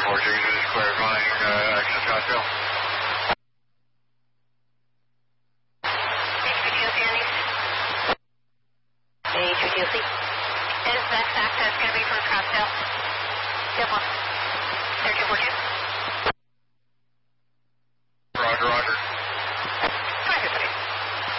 just clarifying access Scottsdale. HVTOC. Is best access going to be for Scottsdale? Yep. 3242.